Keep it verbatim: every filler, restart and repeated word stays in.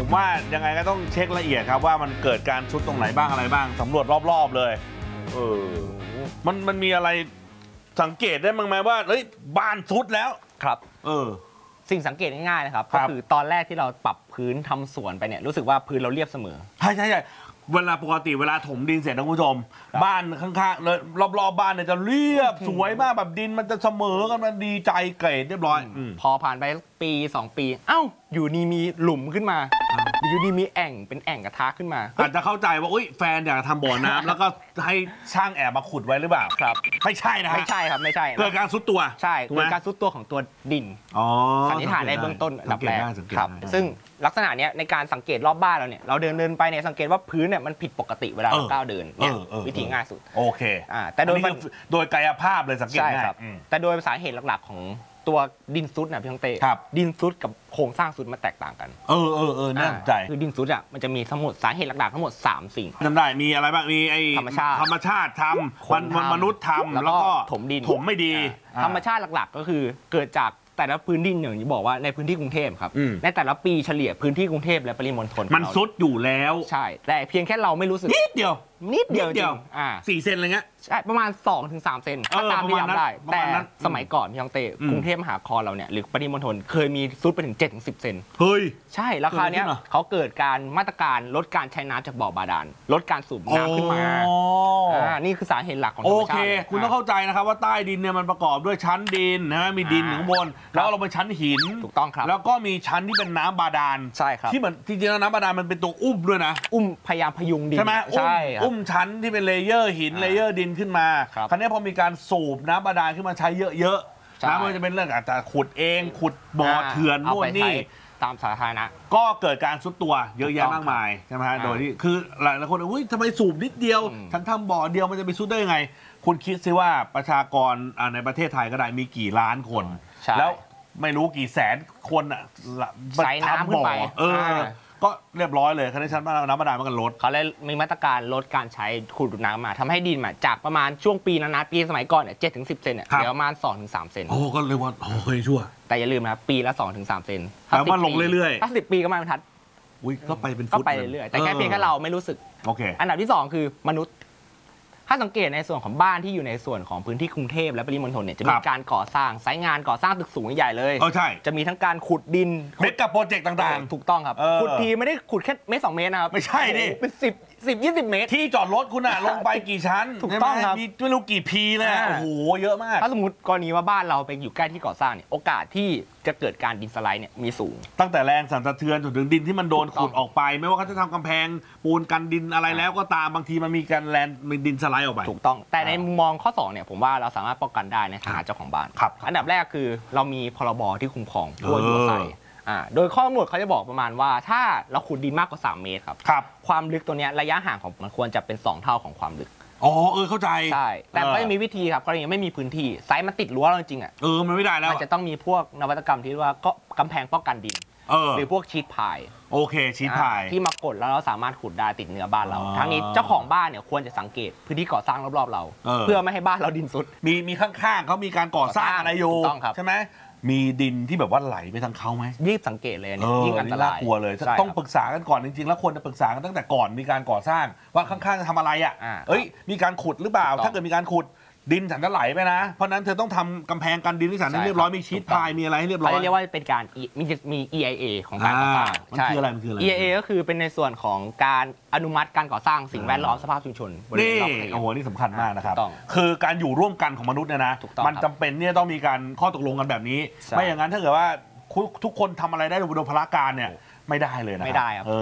ผมว่ายังไงก็ต้องเช็คละเอียดครับว่ามันเกิดการทรุดตรงไหนบ้างอะไรบ้างสำรวจรอบๆเลยเออมันมันมีอะไรสังเกตได้บ้างไหมว่าเฮ้ยบ้านทรุดแล้วครับเออสิ่งสังเกตง่ายๆนะครับก็คือตอนแรกที่เราปรับพื้นทำสวนไปเนี่ยรู้สึกว่าพื้นเราเรียบเสมอใช่ใช่ใช่เวลาปกติเวลาถมดินเสร็จนะคุณผู้ชมบ้านข้างๆเลยรอบๆบ้านเนี่ยจะเรียบสวยมากแบบดินมันจะเสมอกันมันดีใจเกรดเรียบร้อยพอผ่านไปปีสองปีเอ้าอยู่นี่มีหลุมขึ้นมาอยู่นี่มีแอ่งเป็นแอ่งกระทะขึ้นมาอาจจะเข้าใจว่าอุ้ยแฟนอยากทำบ่อน้ำแล้วก็ให้ช่างแอบมาขุดไว้หรือเปล่าครับไม่ใช่นะไม่ใช่ครับไม่ใช่เกิดการซุดตัวใช่เกิดการซุดตัวของตัวดินสันนิษฐานในเบื้องต้นอันดับแรกครับซึ่งลักษณะนี้ในการสังเกตรอบบ้านเราเนี่ยเราเดินเดินไปเนี่ยสังเกตว่าพื้นเนี่ยมันผิดปกติเวลาเราก้าวเดินเนี่ยวิธีง่ายสุดโอเคอ่าแต่โดยโดยกายภาพเลยสังเกตง่ายแต่โดยสาเหตุหลักๆของตัวดินซุดนะพี่ต้องเต้ดินซุดกับโครงสร้างซุดมันแตกต่างกันเออเออเออน่าสนใจคือดินซุดอ่ะมันจะมีทั้งหมดสาเหตุหลักๆทั้งหมดสามสิ่งจำได้มีอะไรบ้างมีไอ้ธรรมชาติธรรมชาติทำมันมนุษย์ทำแล้วก็ถมดินถมไม่ดีธรรมชาติหลักๆก็คือเกิดจากแต่ละพื้นดินอย่างที่บอกว่าในพื้นที่กรุงเทพครับในแต่ละปีเฉลี่ยพื้นที่กรุงเทพและปริมณฑลมันซุดอยู่แล้วใช่แต่เพียงแค่เราไม่รู้สึกนิดเดียวนิดเดียวเดียวอ่าสี่เซนอะไรเงี้ยใช่ประมาณ สองถึงสาม เซนถ้าตามที่จำได้แต่สมัยก่อนพี่ยังเต้กรุงเทพมหานครเราเนี่ยหรือปริมณฑลเคยมีซุดไปถึง เจ็ดถึงสิบ เซนเฮ้ยใช่ราคาเนี้ยเขาเกิดการมาตรการลดการใช้น้ำจากบ่อบาดาลลดการสูบน้ำขึ้นมาอ่านี่คือสาเหตุหลักของธรรมชาติโอเคคุณต้องเข้าใจนะครับว่าใต้ดินเนี่ยมันประกอบด้วยชั้นดินนะมีดินข้างบนแล้วเราเป็นชั้นหินถูกต้องครับแล้วก็มีชั้นที่เป็นน้ำบาดาลใช่ครับที่มันจริงๆแล้วน้ำบาดาลมันเป็นตัวอุ้มด้วยนะอุ้มพยายามพยุงดินใช่ไหมใช่อุ้มชั้นที่เป็นเลเยอร์หินเลเยอร์ดินขึ้นมาคราวนี้พอมีการสูบน้ำบาดาลขึ้นมาใช้เยอะๆน้ำมันจะเป็นเรื่องอาจจะขุดเองขุดบ่อเถื่อนนู่นนี่ตามสาธารณะก็เกิดการซุดตัวเยอะแยะมากมายใช่ไหมฮะโดยที่คือหลายคนอุ้ยทำไมสูบนิดเดียวฉันทำบ่อเดียวมันจะไปซุดได้ยังไงคุณคิดซิว่าประชากรในประเทศไทยก็ได้มีกี่ล้านคนแล้วไม่รู้กี่แสนคนอ่ะใช้น้ำขึ้นไปเออก็เรียบร้อยเลยคณะชั้นน้ำบาดาลมันก็ลดเขาเลยมีมาตรการลดการใช้ขุดน้ำมาทำให้ดินมาจากประมาณช่วงปีนั้นนะปีสมัยก่อนเนี่ยเจ็ดถึงสิบเซนเนี่ยเหลือประมาณสองถึงสามเซนโอ้ก็เลยว่าโอ้เคยชั่วแต่อย่าลืมนะปีละสองถึงสามเซนแต่ว่าลงเรื่อยๆถ้าสิบปีก็มาบรรทัดอุ้ยก็ไปเป็นฟุตก็ไปเรื่อยๆแต่แค่เพียงแค่เราไม่รู้สึกโอเคอันดับที่สองคือมนุษย์ถ้าสังเกตในส่วนของบ้านที่อยู่ในส่วนของพื้นที่กรุงเทพและปริมณฑลเนี่ยจะมีการก่อสร้างไซต์งานก่อสร้างตึกสูงใหญ่เลยเออใช่จะมีทั้งการขุดดินเมกะโปรเจกต์ต่างๆถูกต้องครับขุดทีไม่ได้ขุดแค่เมตรสองเมตรนะครับไม่ใช่ดิเป็นสิบสิบยี่สิบเมตรที่จอดรถคุณอะลงไปกี่ชั้นถูกต้องครับมีไม่รู้กี่พีเลยโอ้โหเยอะมากถ้าสมมติกรณีว่าบ้านเราไปอยู่ใกล้ที่ก่อสร้างเนี่ยโอกาสที่จะเกิดการดินสไลด์เนี่ยมีสูงตั้งแต่แรงสั่นสะเทือนจนถึงดินที่มันโดนขุดออกไปไม่ว่าเขาจะทำกำแพงปูนกันดินอะไรแล้วก็ตามบางทีมันมีการแลนมีดินสไลด์ออกไปถูกต้องแต่ในมุมมองข้อสองเนี่ยผมว่าเราสามารถป้องกันได้ในฐานะเจ้าของบ้านอันดับแรกคือเรามีพรบที่คุ้มครองผู้อยู่อาศัยโดยข้อกำหนดเขาจะบอกประมาณว่าถ้าเราขุดดินมากกว่าสามเมตรครับความลึกตัวนี้ระยะห่างของมันควรจะเป็นสองเท่าของความลึกอ๋อเออเข้าใจใช่แต่ก็จะมีวิธีครับกรณีไม่มีพื้นที่ไซต์มันติดรั้วเราจริงอ่ะเออมันไม่ได้แล้วมันจะต้องมีพวกนวัตกรรมที่ว่าก็กำแพงป้องกันดินหรือพวกชีทพายโอเคชีทพายที่มากดแล้วเราสามารถขุดได้ติดเนื้อบ้านเราทั้งนี้เจ้าของบ้านเนี่ยควรจะสังเกตพื้นที่ก่อสร้างรอบๆเราเพื่อไม่ให้บ้านเราดินซุดมีมีข้างๆเขามีการก่อสร้างอะไรอยู่ใช่ไหมมีดินที่แบบว่าไหลไปทางเขาไหมรีบสังเกตเลยเนี่ยยิ่งอันตรายกลัวเลยต้องปรึกษากันก่อนจริงๆแล้วควรจะปรึกษากันตั้งแต่ก่อนมีการก่อสร้างว่าข้างๆจะทำอะไรอ่ะเอ้ยมีการขุดหรือเปล่าถ้าเกิดมีการขุดดินฉันจะไหลไปนะเพราะนั้นเธอต้องทำกำแพงกันดินที่ฉันให้เรียบร้อยมีชีทพายมีอะไรให้เรียบร้อยเขาเรียกว่าเป็นการมีมี อี ไอ เอ ของการก่อสร้างมันคืออะไรมันคืออะไรอี ไอ เอ ก็คือเป็นในส่วนของการอนุมัติการก่อสร้างสิ่งแวดล้อมสภาพชุมชนนี่โอ้โหนี่สำคัญมากนะครับคือการอยู่ร่วมกันของมนุษย์เนี่ยนะมันจำเป็นเนี่ยต้องมีการข้อตกลงกันแบบนี้ไม่อย่างนั้นถ้าเกิดว่าทุกคนทำอะไรได้โดยพละการเนี่ยไม่ได้เลยนะไม่ได้ครับ